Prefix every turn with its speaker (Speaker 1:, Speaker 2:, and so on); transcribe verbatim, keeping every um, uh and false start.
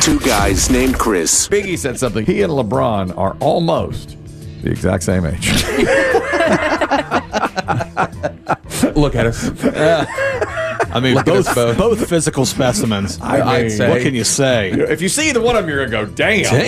Speaker 1: two guys named Chris.
Speaker 2: Biggie said something. He and LeBron are almost the exact same age.
Speaker 3: Look at us. Uh, I mean,
Speaker 4: Look both, both both physical specimens.
Speaker 2: I
Speaker 4: I'd
Speaker 2: mean,
Speaker 4: say. What can you say?
Speaker 2: If you see either one of them, you're going to go, damn.